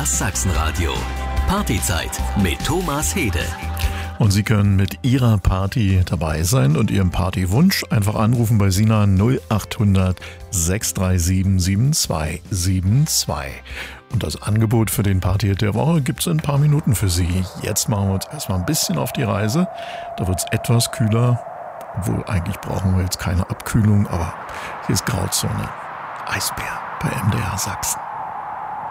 Das Sachsenradio. Partyzeit mit Thomas Hede. Und Sie können mit Ihrer Party dabei sein und Ihrem Partywunsch einfach anrufen bei Sina 0800 637 7272. Und das Angebot für den Partyhit der Woche gibt es in ein paar Minuten für Sie. Jetzt machen wir uns erstmal ein bisschen auf die Reise. Da wird es etwas kühler. Obwohl, eigentlich brauchen wir jetzt keine Abkühlung, aber hier ist Grauzone. Eisbär bei MDR Sachsen.